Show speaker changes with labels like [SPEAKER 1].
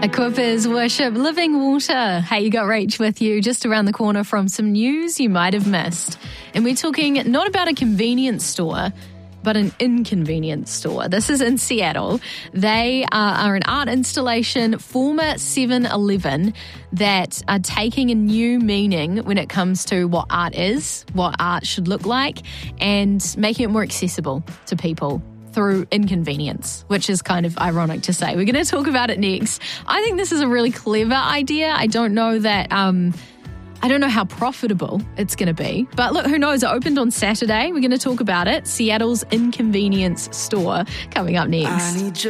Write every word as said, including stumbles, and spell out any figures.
[SPEAKER 1] Equippers worship living water. Hey, you got Rach with you just around the corner from some news you might have missed. And we're talking not about a convenience store, but an inconvenience store. This is in Seattle. They are, are an art installation, former seven eleven, that are taking a new meaning when it comes to what art is, what art should look like, and making it more accessible to people through inconvenience, which is kind of ironic to say. We're going to talk about it next. I think this is a really clever idea. I don't know that... Um, I don't know how profitable it's going to be. But look, who knows? It opened on Saturday. We're going to talk about it. Seattle's Inconvenience Store coming up next.